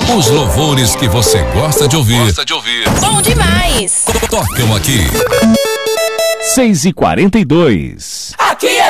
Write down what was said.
Os louvores que você gosta de ouvir. Bom demais. Tocam aqui. 6h42. Aqui é